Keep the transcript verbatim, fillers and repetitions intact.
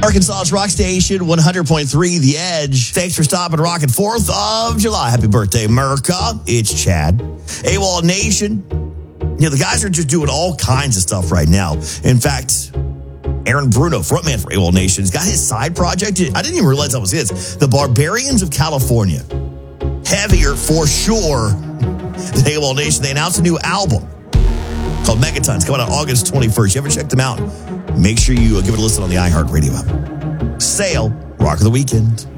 Arkansas's Rock Station, one hundred point three The Edge. Thanks for stopping rocking fourth of July. Happy birthday, America. It's Chad. AWOL Nation. You know, the guys are just doing all kinds of stuff right now. In fact, Aaron Bruno, frontman for AWOL Nation, has got his side project. I didn't even realize that was his. The Barbarians of California. Heavier for sure than AWOL Nation. They announced a new album called Megatons, coming out August twenty-first. You haven't checked them out? Make sure you give it a listen on the iHeartRadio app. Sail, Rock of the Weekend.